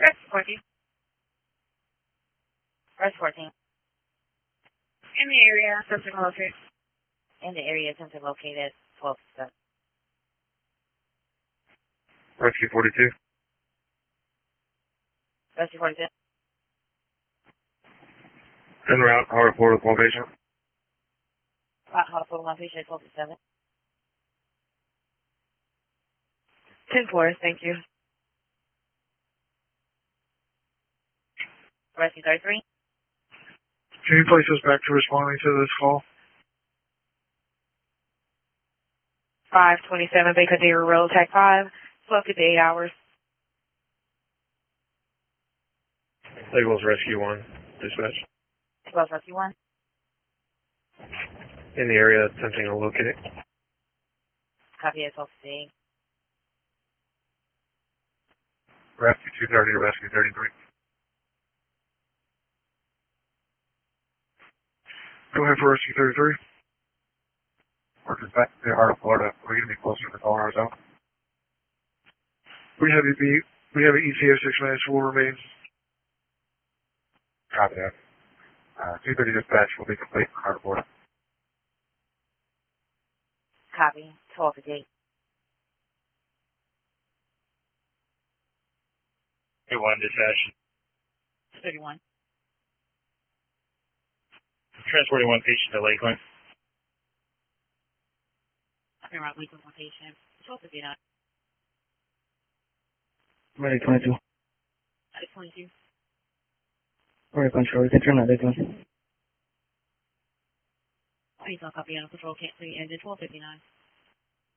14. Rest 14. In the area, something located. In the area, something located 12 7. Rescue 42. Rescue 42. En route, I'll report with one patient. How to put one patient 12 7. 10-4, thank you. Rescue 33. Can you place us back to responding to this call? 527 Baker Road, Tech 5, 12 to 8 hours. Eagles Rescue 1, dispatch. Eagles Rescue 1. In the area, attempting to locate. Copy at 12 to 8. Rescue 230 to Rescue 33. Go ahead for Rescue 33. Working back to the heart of Florida. We're going to be closer to calling ours out. We have an ETA of 6 minutes. Will remain. Copy that. 230 dispatch will be complete in heart of Florida. Copy. 12 to 8. Hey, 1 dispatch. 31. Transporting one patient to Lakeland. I'm around Lakeland one patient. 12 to 8. Ready 22. 22. Ready control, you can turn that Lakeland. Please don't copy on patrol, can't see engine 1259.